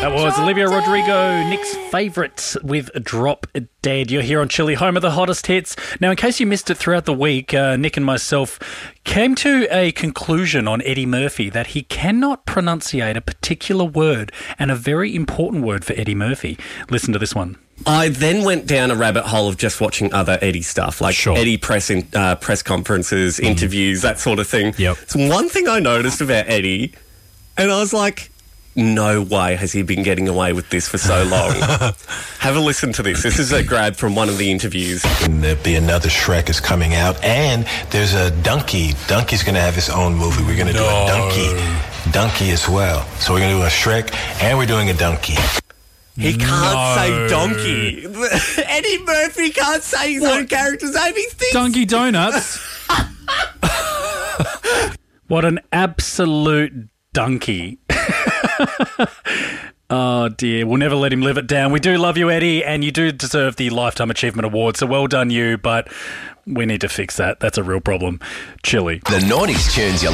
That was Olivia Rodrigo, Nick's favourite with Drop Dead. You're here on Chili, home of the hottest hits. Now, in case you missed it throughout the week, Nick and myself came to a conclusion on Eddie Murphy that he cannot pronunciate a particular word, and a very important word for Eddie Murphy. Listen to this one. I then went down a rabbit hole of just watching other Eddie stuff, like Eddie press conferences, interviews, that sort of thing. Yep. So one thing I noticed about Eddie, and I was like, no way has he been getting away with this for so long. Have a listen to this. This is a grab from one of the interviews. And there'll be another Shrek is coming out, and there's a Donkey. Donkey's going to have his own movie. We're going to do a Donkey as well. So we're going to do a Shrek, and we're doing a Donkey. He can't say donkey. Eddie Murphy can't say his own character's name. He thinks... Donkey Donuts. What an absolute donkey. Oh, dear. We'll never let him live it down. We do love you, Eddie, and you do deserve the Lifetime Achievement Award, so well done you, but we need to fix that. That's a real problem. Chili. The 90s tunes you